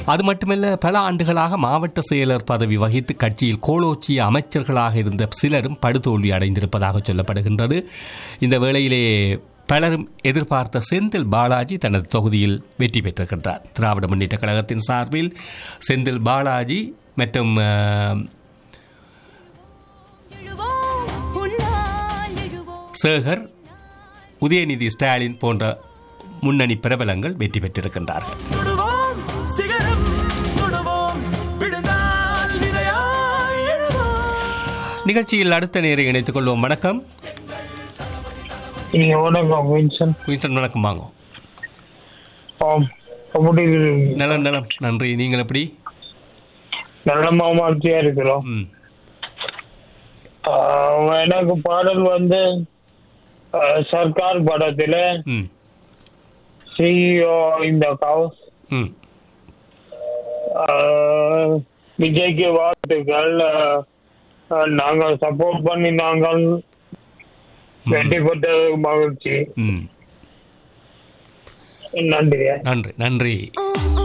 அது மட்டுமல்ல, பல ஆண்டுகளாக மாவட்ட செயலர் பதவி வகித்து கட்சியில் கோலோச்சிய அமைச்சர்களாக இருந்த சிலரும் படுதோல்வி அடைந்திருப்பதாக சொல்லப்படுகின்றது. இந்த வேளையிலே பலரும் எதிர்பார்த்த செந்தில் பாலாஜி தனது தொகுதியில் வெற்றி பெற்றிருக்கின்றார். திராவிட முன்னேற்ற கழகத்தின் சார்பில் செந்தில் பாலாஜி மற்றும் சேகர், உதயநிதி ஸ்டாலின் போன்ற முன்னணி பிரபலங்கள் வெற்றி பெற்றிருக்கின்றார்கள். நிகழ்ச்சியில் அடுத்த நேரம் இணைத்துக் கொள்வோம். வணக்கம். வணக்கம். வாங்க. நலம் நலம், நன்றி. நீங்கள் எப்படி? நலமாத்தியா இருக்கிறோம். எனக்கு பாடல் வந்து சர்க்கார் படத்துல சிஇஓ இந்த கவுஸ் விஜய்க்கு வாழ்த்துக்கள். நாங்கள் சப்போர்ட் பண்ணி நாங்கள் வெற்றி பெற்றது மகிழ்ச்சி. நன்றி. நன்றி.